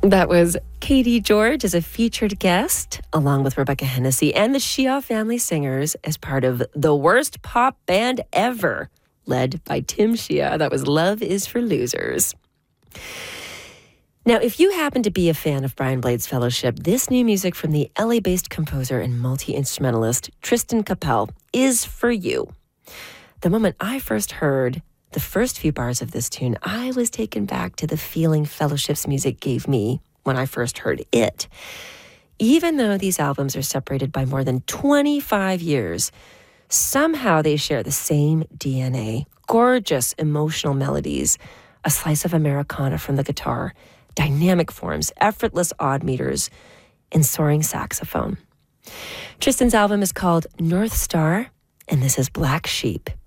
That was Katie George as a featured guest, along with Rebecca Hennessy and the Shia Family Singers as part of the worst pop band ever, led by Tim Shia. That was Love Is for Losers. Now, if you happen to be a fan of Brian Blade's Fellowship, this new music from the LA-based composer and multi-instrumentalist Tristan Capel is for you. The moment I first heard the first few bars of this tune, I was taken back to the feeling Fellowship's music gave me when I first heard it. Even though these albums are separated by more than 25 years, somehow they share the same DNA. Gorgeous emotional melodies, a slice of Americana from the guitar, dynamic forms, effortless odd meters, and soaring saxophone. Tristan's album is called North Star, and this is Black Sheep.